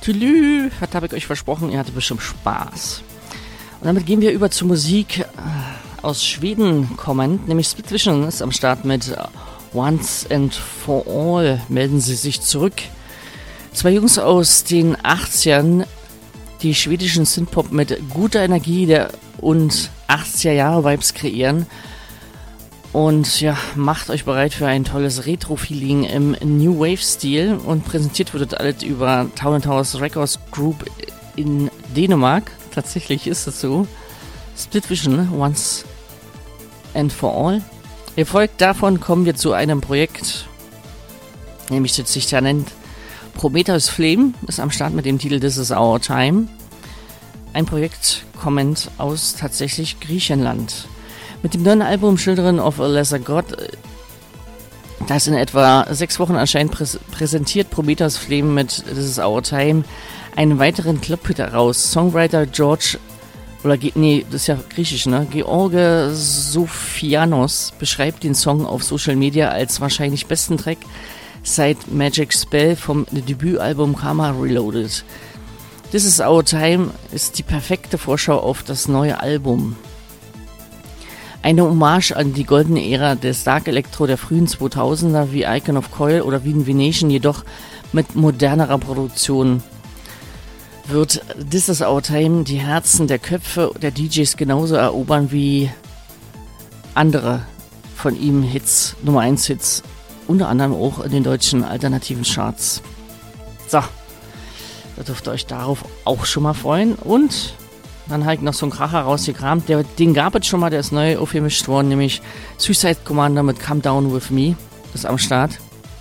Tülü, was habe ich euch versprochen? Ihr hattet bestimmt Spaß. Und damit gehen wir über zur Musik aus Schweden kommend, nämlich Split Vision ist am Start mit Once and for All. Melden sie sich zurück. Zwei Jungs aus den 80ern, die schwedischen Synthpop mit guter Energie und 80er-Jahre-Vibes kreieren. Und ja, macht euch bereit für ein tolles Retro-Feeling im New Wave-Stil. Und präsentiert wird das alles über Town & House Records Group in Dänemark. Tatsächlich ist es so. Split Vision, Once and for All. Gefolgt davon kommen wir zu einem Projekt, nämlich das sich da nennt Prometheus Flame, ist am Start mit dem Titel This is Our Time. Ein Projekt kommend aus tatsächlich Griechenland. Mit dem neuen Album Children of a Lesser God, das in etwa 6 Wochen erscheint, präsentiert Prometheus Flame mit This is Our Time einen weiteren Clubhit heraus. Songwriter George, das ist ja griechisch, ne? George Sofianos beschreibt den Song auf Social Media als wahrscheinlich besten Track seit Magic Spell vom Debütalbum Karma Reloaded. This is Our Time ist die perfekte Vorschau auf das neue Album. Eine Hommage an die goldene Ära des Dark Electro der frühen 2000er wie Icon of Coil oder wie in Venation, jedoch mit modernerer Produktion. Wird This is Our Time die Herzen der Köpfe der DJs genauso erobern wie andere von ihm Hits, Nummer 1 Hits, unter anderem auch in den deutschen alternativen Charts. So, da dürft ihr euch darauf auch schon mal freuen. Und dann habe ich noch so einen Kracher rausgekramt, den gab es schon mal, der ist neu aufgemischt worden, nämlich Suicide Commander mit Come Down With Me, ist am Start.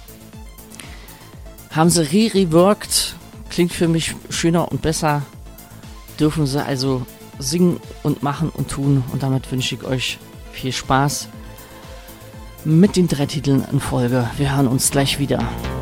Haben sie reworked, klingt für mich schöner und besser, dürfen sie also singen und machen und tun, und damit wünsche ich euch viel Spaß mit den 3 Titeln in Folge. Wir hören uns gleich wieder.